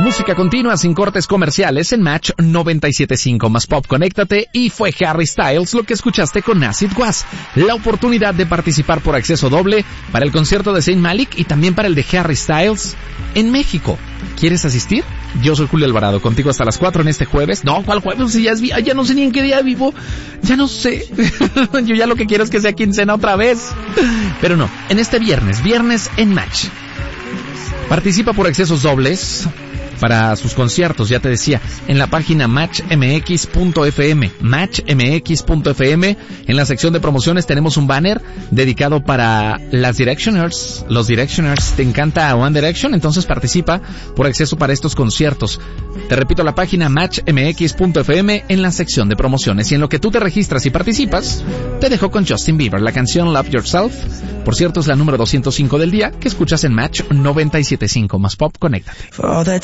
Música continua sin cortes comerciales en Match 97.5 más Pop. Conéctate, y fue Harry Styles lo que escuchaste con Acid Was. La oportunidad de participar por acceso doble para el concierto de Zayn Malik y también para el de Harry Styles en México. ¿Quieres asistir? Yo soy Julio Alvarado, contigo hasta las 4 en este jueves. No, ¿cuál jueves? Si ya no sé ni en qué día vivo. Ya no sé. Yo ya lo que quiero es que sea quincena otra vez. Pero no, en este viernes en Match. Participa por accesos dobles para sus conciertos, ya te decía, en la página matchmx.fm, matchmx.fm. En la sección de promociones tenemos un banner dedicado para las Directioners. Los Directioners, ¿te encanta One Direction? Entonces participa por acceso para estos conciertos. Te repito, la página matchmx.fm en la sección de promociones. Y en lo que tú te registras y participas, te dejo con Justin Bieber, la canción Love Yourself. Por cierto, es la número 205 del día que escuchas en Match 97.5 más Pop. Conéctate.